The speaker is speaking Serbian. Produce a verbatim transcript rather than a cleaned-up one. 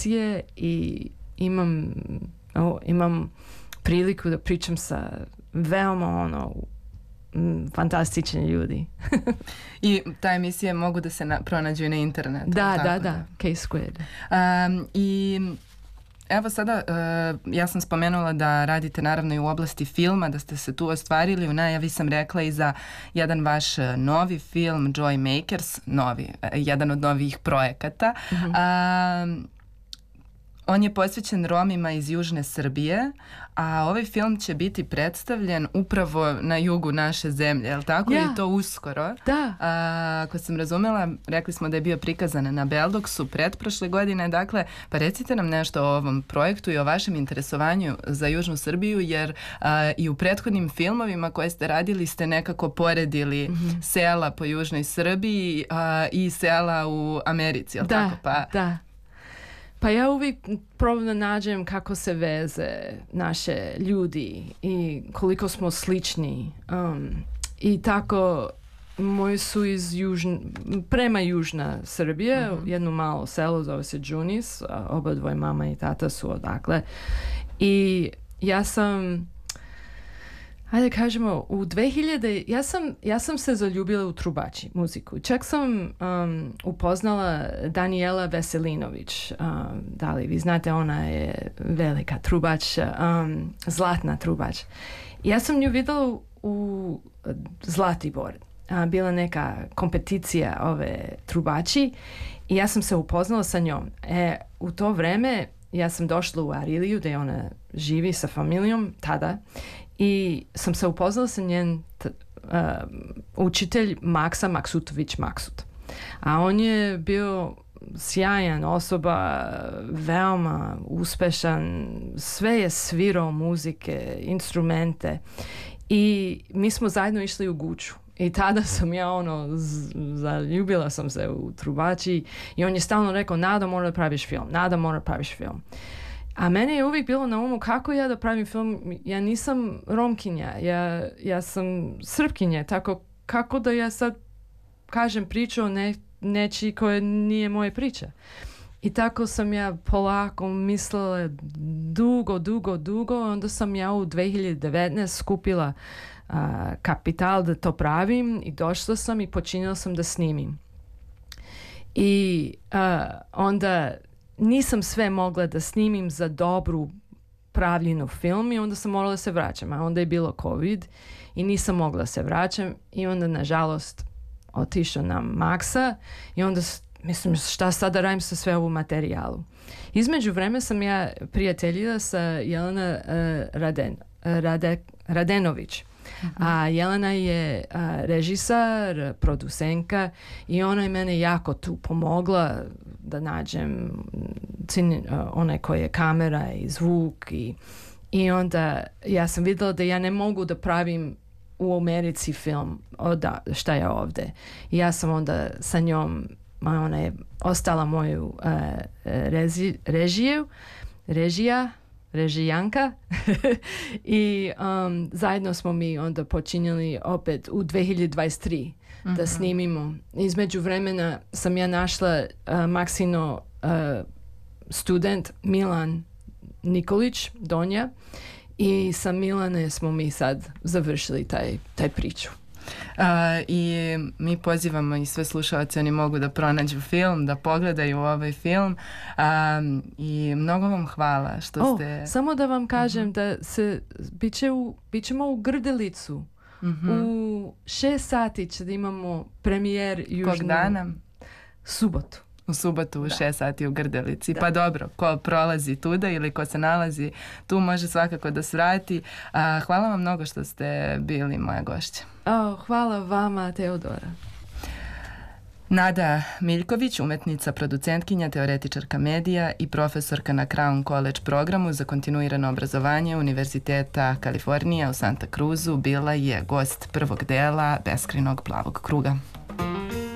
emisije i imam, o, imam priliku da pričam sa veoma ono fantastični ljudi. I ta emisije mogu da se na, pronađu i na internetu. Da, tako da, da, K-Squid. Um, I evo sada, uh, ja sam spomenula da radite naravno i u oblasti filma, da ste se tu ostvarili. U najavi sam rekla i za jedan vaš novi film, Joy Makers, novi, jedan od novih projekata. Mm-hmm. Um, On je posvećen Romima iz južne Srbije, a ovaj film će biti predstavljen upravo na jugu naše zemlje, je li tako? Ja. I to uskoro. Da. A, ako sam razumela, rekli smo da je bio prikazan na Beldoksu pretprošle godine, dakle, pa recite nam nešto o ovom projektu i o vašem interesovanju za južnu Srbiju, jer a, i u prethodnim filmovima koje ste radili ste nekako poredili mm-hmm. sela po južnoj Srbiji a, i sela u Americi, je li da, tako? Pa, da. Pa ja uvijek probam da nađem kako se veze naše ljudi i koliko smo slični. Um, I tako moji su iz južn, prema južna Srbije, uh-huh. jedno malo selo zove se Džunis, oba dvoje mama i tata su odakle. I ja sam, ajde kažemo, u dve hiljade ja sam, ja sam se zaljubila u trubači, muziku. Čak sam um, upoznala Danijela Veselinović. Um, da li vi znate, ona je velika trubač, um, zlatna trubač. Ja sam nju videla u, u Zlatibor. Uh, bila neka kompeticija ove trubači i ja sam se upoznala sa njom. E, u to vreme ja sam došla u Ariliju gdje ona živi sa familijom tada i sam se upoznala sa njen t, uh, učitelj Maksa Maksutović Maksut. A on je bio sjajan osoba, veoma uspešan, sve je svirao muzike, instrumente i mi smo zajedno išli u Guču. I tada sam ja ono, z- zaljubila sam se u trubači i on je stalno rekao, Nada, mora da praviš film, Nada, mora da praviš film. A meni je uvijek bilo na umu kako ja da pravim film, ja nisam Romkinja, ja, ja sam Srpkinja, tako kako da ja sad kažem priču o ne, neči koja nije moja priča. I tako sam ja polako mislila dugo, dugo, dugo, onda sam ja u dve hiljade devetnaeste skupila uh, kapital da to pravim i došla sam i počinila sam da snimim. I uh, onda nisam sve mogla da snimim za dobru pravljenu film i onda sam morala se vraćam, a onda je bilo COVID i nisam mogla se vraćam i onda nažalost otišao nam Maksa i onda mislim šta sad da radim sa sve ovu materijalu. Između vreme sam ja prijateljila sa Jelena uh, Raden, Rade, Radenović. Uh-huh. A Jelena je uh, režisar, producenka i ona je mene jako tu pomogla da nađem cin, uh, onaj koji je kamera i zvuk i, i onda ja sam vidjela da ja ne mogu da pravim u Americi film oda, šta je ovde. I ja sam onda sa njom, ona je ostala moju uh, rezi, režiju, režija, režijanka i um, zajedno smo mi onda počinjeli opet u dve hiljade dvadeset tri uh-huh. da snimimo. Između vremena sam ja našla uh, Maksino uh, student Milan Nikolić, Donja, i sa Milane smo mi sad završili taj, taj priču. Uh, I mi pozivamo i sve slušalce, oni mogu da pronađu film, da pogledaju ovaj film um, i mnogo vam hvala što oh, ste... Samo da vam kažem uh-huh. da se bit, će u, bit ćemo u Grdelicu uh-huh. u šest sati će da imamo premijer južnu... Kog dana? Subotu. U subotu u da. šest sati u Grdelici. Da. Pa dobro, ko prolazi tuda ili ko se nalazi tu može svakako da svrati. A, hvala vam mnogo što ste bili moja gošća. Oh, hvala vama, Teodora. Nada Miljković, umetnica, producentkinja, teoretičarka medija i profesorka na Crown College programu za kontinuirano obrazovanje Univerziteta Kalifornija u Santa Cruzu, bila je gost prvog dela Beskrajnog plavog kruga.